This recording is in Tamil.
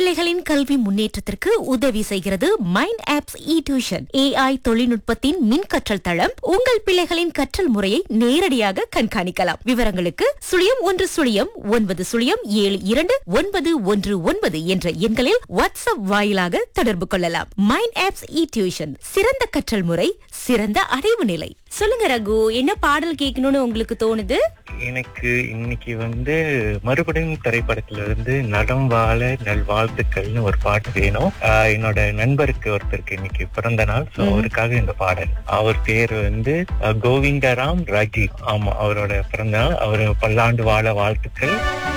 பிள்ளைகளின் கல்வி முன்னேற்றத்திற்கு உதவி செய்கிறது மைண்ட் ஆப்ஸ் இ டியூஷன். AI தொழில்நுட்பத்தின் மின் கற்றல் தளம். உங்கள் பிள்ளைகளின் கற்றல் முறையை நேரடியாக கண்காணிக்கலாம். விவரங்களுக்கு 0110702919 என்ற எண்களில் வாட்ஸ்அப் வாயிலாக தொடர்பு கொள்ளலாம். மைண்ட் ஆப்ஸ் இ டியூஷன், சிறந்த கற்றல் முறை, சிறந்த அடைவு நிலை. சொல்லுங்க ரகு, என்ன பாடல் கேட்கணும்னு உங்களுக்கு தோணுது? எனக்கு இன்னைக்கு மறுபடியும் திரைப்படத்துல இருந்து நலம் வாழ நல்வாழ்த்துக்கள்னு ஒரு பாட்டு வேணும். என்னோட நண்பருக்கு ஒருத்தருக்கு இன்னைக்கு பிறந்த நாள். அவருக்காக இந்த பாடல். அவர் பேர் கோவிந்தராம் ராஜீவ். ஆமா, அவரோட பிறந்த நாள். அவரு பல்லாண்டு வாழ வாழ்த்துக்கள்.